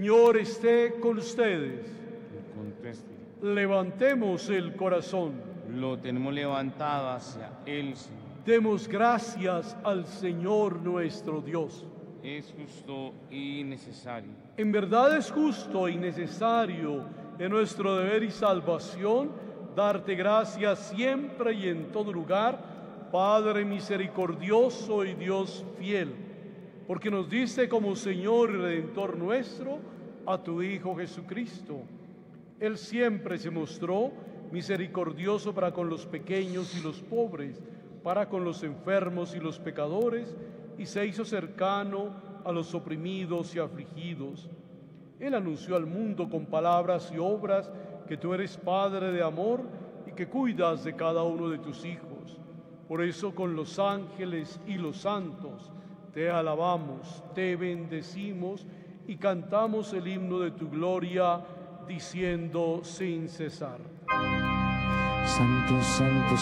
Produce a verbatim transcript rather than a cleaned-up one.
Señor esté con ustedes. Conteste. Levantemos el corazón. Lo tenemos levantado hacia Él, Señor. Demos gracias al Señor nuestro Dios. Es justo y necesario. En verdad es justo y necesario, en nuestro deber y salvación, darte gracias siempre y en todo lugar, Padre misericordioso y Dios fiel, porque nos diste como Señor y Redentor nuestro a tu Hijo Jesucristo. Él siempre se mostró misericordioso para con los pequeños y los pobres, para con los enfermos y los pecadores, y se hizo cercano a los oprimidos y afligidos. Él anunció al mundo con palabras y obras que tú eres Padre de amor y que cuidas de cada uno de tus hijos. Por eso con los ángeles y los santos te alabamos, te bendecimos y cantamos el himno de tu gloria, diciendo sin cesar: Santo, santo,